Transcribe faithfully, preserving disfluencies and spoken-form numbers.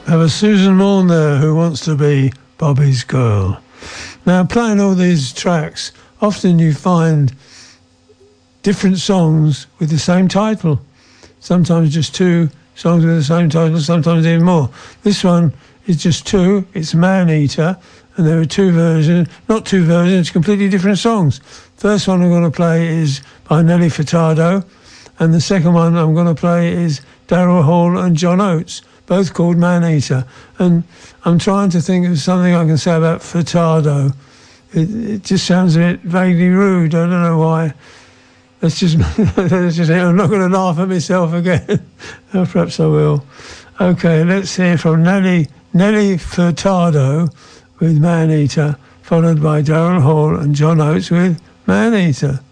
have a Susan Morn there who wants to be Bobby's girl. Now, playing all these tracks, often you find different songs with the same title. Sometimes just two songs with the same title, sometimes even more. This one is just two. It's Man Eater, and there are two versions, not two versions, completely different songs. First one I'm going to play is by Nelly Furtado, and the second one I'm going to play is Daryl Hall and John Oates, both called Man Eater. And I'm trying to think of something I can say about Furtado. It, it just sounds a bit vaguely rude. I don't know why. Let's just, let's just I'm not going to laugh at myself again. Oh, perhaps I will. Okay, let's hear from Nelly, Nelly Furtado with Man Eater, followed by Daryl Hall and John Oates with Man Eater.